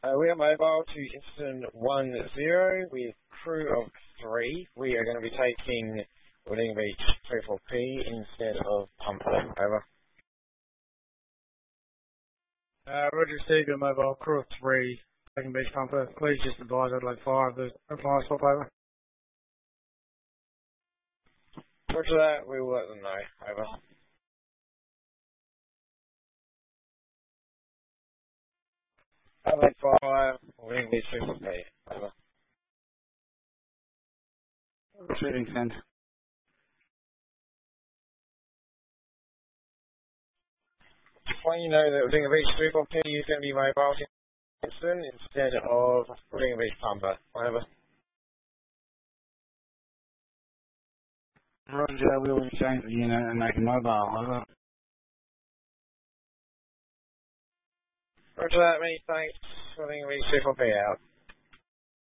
We are mobile to Instant 10 with crew of 3. We are going to be taking Willing Beach 34P instead of Pumper. Over. Roger, Steve, you're mobile, crew of 3, taking Beach Pumper. Please just advise Adelaide 5, the advice swap over. Roger that, we will let them know. Over. Adelaide 5, Willing Beach 34P. Over. Shooting 10. Well, you know that Willing Beach 34P is going to be mobile to Instant instead of Willing Beach Pumper. Over. Roger, we will change the unit and make a mobile. Over. Roger that, mate. Thanks. Willing Beach 34P out.